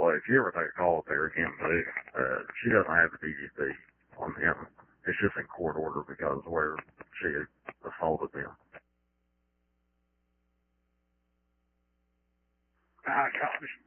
way, if you ever take a call up there again, too, she doesn't have the DGP on him. It's just in court order because where she assaulted them. Gosh.